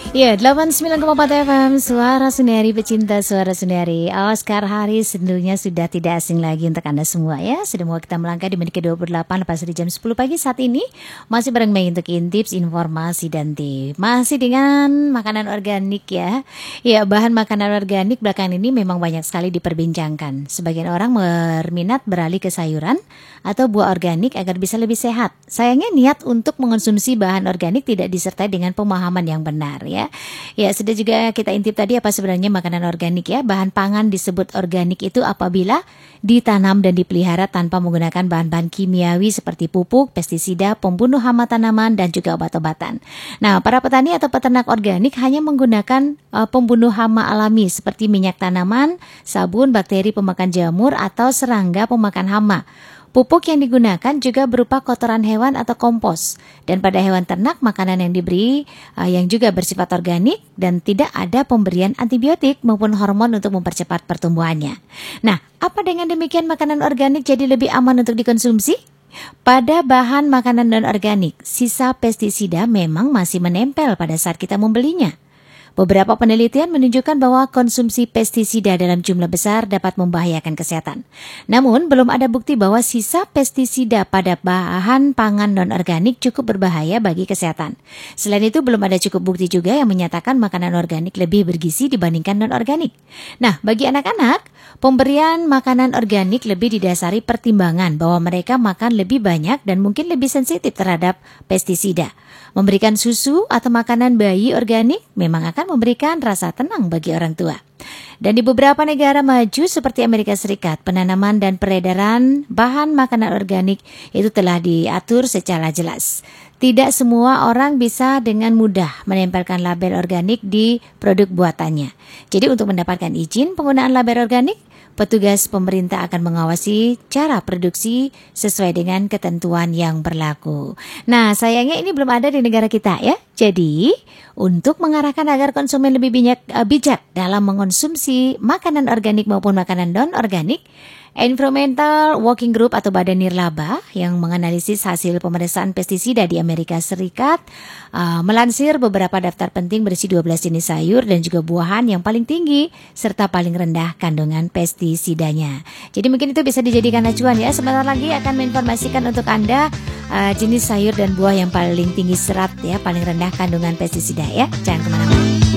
Ya, 89,4 FM, Suara Sundari, pecinta Suara Sundari. Oscar Haris tentunya sudah tidak asing lagi untuk Anda semua ya. Sudah mau kita melangkah di menit ke-28 pas di jam 10 pagi saat ini. Masih bareng Mei untuk tips, informasi, dan tip. Masih dengan makanan organik ya. Ya, bahan makanan organik belakangan ini memang banyak sekali diperbincangkan. Sebagian orang berminat beralih ke sayuran atau buah organik agar bisa lebih sehat. Sayangnya niat untuk mengonsumsi bahan organik tidak disertai dengan pemahaman yang benar ya. Ya, sudah juga kita intip tadi apa sebenarnya makanan organik ya. Bahan pangan disebut organik itu apabila ditanam dan dipelihara tanpa menggunakan bahan-bahan kimiawi seperti pupuk, pestisida, pembunuh hama tanaman, dan juga obat-obatan. Nah, para petani atau peternak organik hanya menggunakan pembunuh hama alami seperti minyak tanaman, sabun, bakteri pemakan jamur, atau serangga pemakan hama. Pupuk yang digunakan juga berupa kotoran hewan atau kompos. Dan pada hewan ternak, makanan yang diberi yang juga bersifat organik dan tidak ada pemberian antibiotik maupun hormon untuk mempercepat pertumbuhannya. Nah, apa dengan demikian makanan organik jadi lebih aman untuk dikonsumsi? Pada bahan makanan non-organik, sisa pestisida memang masih menempel pada saat kita membelinya. Beberapa penelitian menunjukkan bahwa konsumsi pestisida dalam jumlah besar dapat membahayakan kesehatan. Namun, belum ada bukti bahwa sisa pestisida pada bahan pangan non-organik cukup berbahaya bagi kesehatan. Selain itu, belum ada cukup bukti juga yang menyatakan makanan organik lebih bergizi dibandingkan non-organik. Nah, bagi anak-anak, pemberian makanan organik lebih didasari pertimbangan bahwa mereka makan lebih banyak dan mungkin lebih sensitif terhadap pestisida. Memberikan susu atau makanan bayi organik memang akan memberikan rasa tenang bagi orang tua. Dan di beberapa negara maju seperti Amerika Serikat, penanaman dan peredaran bahan makanan organik itu telah diatur secara jelas. Tidak semua orang bisa dengan mudah menempelkan label organik di produk buatannya. Jadi untuk mendapatkan izin penggunaan label organik, petugas pemerintah akan mengawasi cara produksi sesuai dengan ketentuan yang berlaku. Nah, sayangnya ini belum ada di negara kita ya. Jadi, untuk mengarahkan agar konsumen lebih bijak dalam mengonsumsi makanan organik maupun makanan non-organik, Environmental Working Group atau Badan Nirlaba yang menganalisis hasil pemeriksaan pestisida di Amerika Serikat melansir beberapa daftar penting berisi 12 jenis sayur dan juga buahan yang paling tinggi serta paling rendah kandungan pestisidanya. Jadi mungkin itu bisa dijadikan acuan ya. Sebentar lagi akan menginformasikan untuk Anda jenis sayur dan buah yang paling tinggi serat ya, paling rendah kandungan pestisida ya. Jangan kemana-mana.